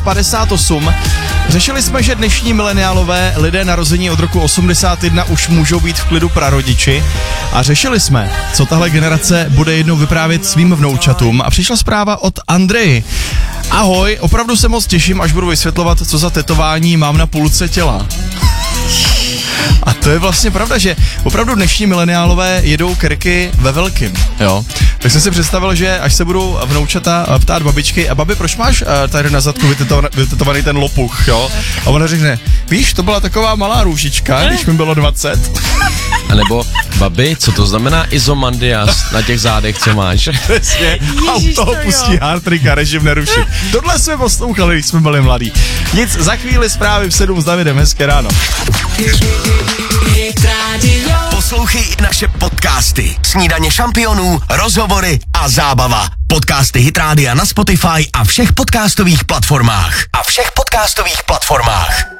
58. Řešili jsme, že dnešní mileniálové lidé narození od roku 81 už můžou být v klidu prarodiči. A řešili jsme, co tahle generace bude jednou vyprávět svým vnoučatům. A přišla zpráva od Andreji. Ahoj, opravdu se moc těším, až budu vysvětlovat, co za tetování mám na půlce těla. A to je vlastně pravda, že opravdu dnešní mileniálové jedou krky ve velkým, jo. Tak jsem si představil, že až se budou vnoučata ptát babičky, a babi, proč máš tady na zadku vytetovaný ten lopuch, jo? A ona řekne, víš, to byla taková malá růžička, když mi bylo 20. A nebo, babi, co to znamená izomandias na těch zádech, co máš? Přesně, a u toho pustí hardtrick a režim neruší. Tohle jsme poslouchali, když jsme byli mladí. Nic, za chvíli zprávy v 7 s Davidem, hezké ráno. Poslouchej i naše podcasty. Snídaně šampionů, rozhovory a zábava. Podcasty Hit Rádia na Spotify a všech podcastových platformách.